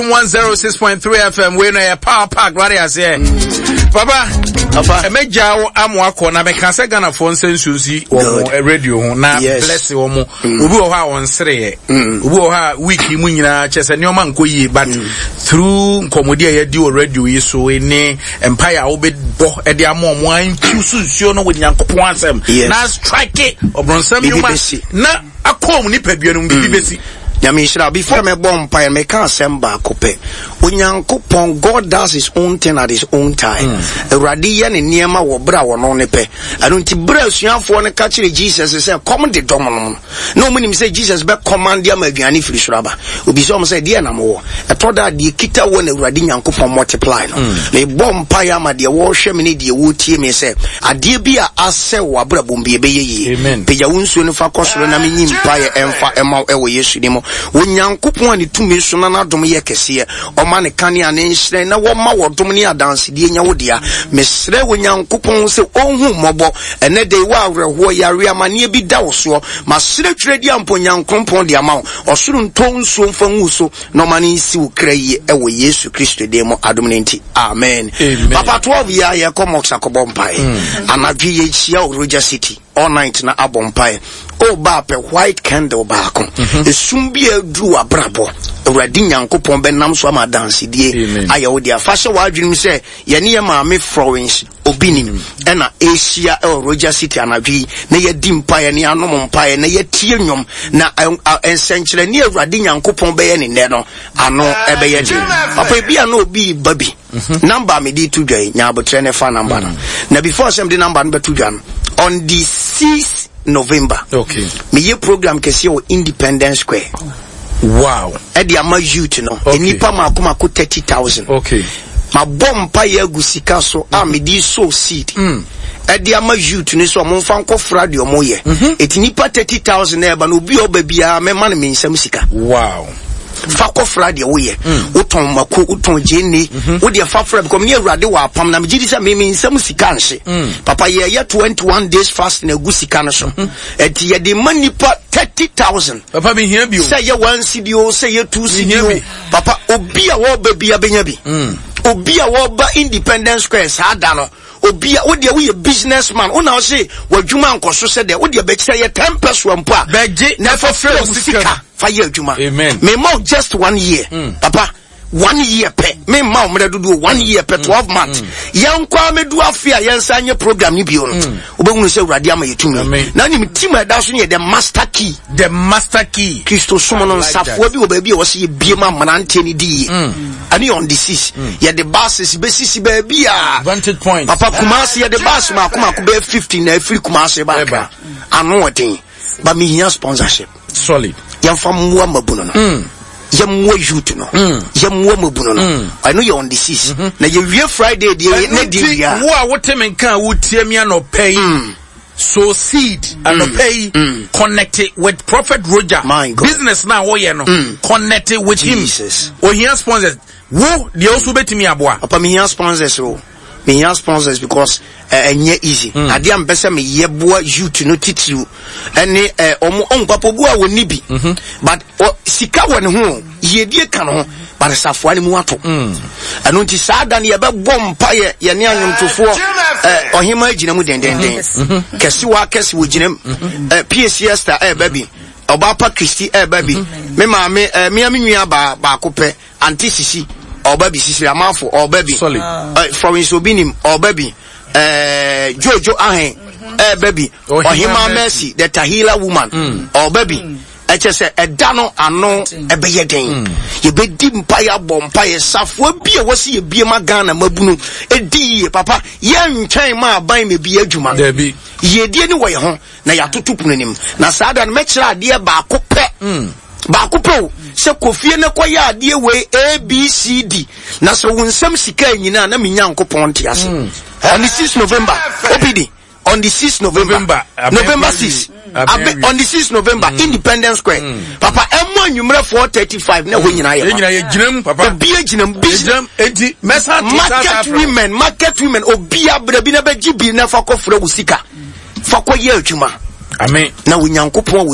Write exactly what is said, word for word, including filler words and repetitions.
one oh six point three F M, we know a power pack, what I say. Papa, Papa, a major amwako na meka se Ghana phone sensusi o radio na bless o mo obi o ha on sere obi o ha week mu nyina chese ne o man koyi but through nkomodi e di o radio yi so ene empire wo be bo e de am o an tususuo no with Yankopon asem na strike obronsam yuma na akom ni paduanum bi besi. Yamishra, before me bomb pie, me can't send back coupe. Unyankopon, God does his own thing at his own time. A radian in Niema or bra or no nepe. I don't brace young for a catch Jesus and say, command the dominant. No meaning say Jesus back command ya Megani fish rubber. Ubi some say, dear no more. I thought that the kita when a radinyankopon multiply. Me bomb pie, my dear worship, me the wood tear me say, a dear be a asse or brabumbi be. Amen. Pay your own soon for cost when I mean pie and for a mouth away yesterday. When Yankopon ni two mission na dom ye kese o ma ne kane ane nhire na wo ma wo dom ne adanse die nya wo dia mesre when Yankopon se onhu mobo ene de wa awreho yare amane bi da wo so ma sre twre dia mpo Yankopon dia ma osuru nton so mfa hu so no ma ne si wo krayi e wo Yesu Kristo de mo adom ne nti amen. Papa twelve ya ye komox akobom pai anadwe ye chia Roger City all night na abompai o ba pe white candle ba ko esum bi adru abrabo awradi Nyankopon be nam so ama dance die aye wo dia fa hye wa adwunim se ye ne ye ma me Florence obinim e na Asia e Roger City anadwi na ye di mpae ne anom mpae na ye tie nwom na ensenkyere ne awradi Nyankopon be ye ne ne no ano e be ye di papa bia na obi babi number me di to dwan nya abotre ne fa number na before some the number no be to dwan on the sixth November. Okay. Me ye program kesi o Independence Square. Wow. E di ama youth no. Okay. Enipa ma akoma ko thirty thousand. Okay. Ma bompa ye agusika so a me di so seed. Mm. E di ama youth ni so mo mfa nko fra de omo ye. Eti nipa thirty thousand e ba no obi oba bia me ma ne me nsam sika. Wow. Fako Friday woye uton mako uton jeni wo de fa fra because me awrade wa pam na me gidi say me me nsam sika nche papa ye ye twenty-one days fast na gu sika no so eti ye de manipa thirty thousand papa me here bi o say ye one cedi o say ye two cedi o papa obi a wo ba bia benya bi obi a wo ba Independence Square sa da no obi a wo de wo ye businessman una o say wadwuma nkoso se de wo de be kire ye ten pesos mpo a beje na fa fra sika fire juma. Amen. Me mau just one year. Mm. Papa, one year pe. Me mau me do one year pe twelve months. Yan kwa me do afia yan sanye program ni bio no. Obehunu se urade ama yetumi. Na ni team e da so ne the master key. The master key. Kristo sumo no nsafo bi obabi o se bie ma manante ni di. Ani on the six. Ye the buses be sisi ba bia. Vantage point. Papa Kumasi ye the bus ma kuma ko be fifty na free Kumasi ba ka. Ano otin. Ba me hia sponsorship. Solid. Yamfa mwa mabuno no mm. Yamwa youth no mm. Yamwa mabuno no mm. I know you're on the six mm-hmm. Na you real Friday de na de ya wo a wote menka wo tie me no pay mm. So seed and no pay mm. connected with Prophet Roger business now wo ye no mm. connected with Jesus. Him o here sponsors wo de also betimi aboa papa me here sponsors o me here sponsors because enye uh, easy mm. ade am pese me yeboa youth no titiru ene eh omo onpapo bu a woni bi mm-hmm. But uh, sika woni ho yedie kan ho but safo ani mu ato mm. Anu nti saada ne yebe bom pa ye ye ne anyomtofo eh ohima agina mu den den den kesi wa kesi wo ginam eh P S C star eh baby Obapa Christy eh baby me ma me me amnua ba ba kope anti sisi or baby sisi amafo or baby solid uh, from Isobinim or baby uh, Jojo Ahen eh baby or Hima Mercy the Tahila woman mm. Or baby mm. I just say a dano ano e be yeden ye be di mpaya bompa ye safo bia wasi ye bia magana mabunu e di papa ye ntwen ma aban me bia adwuma debi ye die ni wo ye ho na ya totopuno nim na saada no mekira ade ba akopɛ mm. Ba kupo se kofie ne koya ade we A B C D na so wunsam sika nyina na menya nkopon te ase mm. On the sixth November opidi on the sixth November November, November sixth Abe, on the sixth November mm. Independence Square mm. Papa emo anwumre four thirty-five na ho nyina ye nyina ye ginam papa bia ginam business enti mesa market women market women obia bra bi na be gibi na fa kofra wusika fa koye adwuma amen na wonyankopon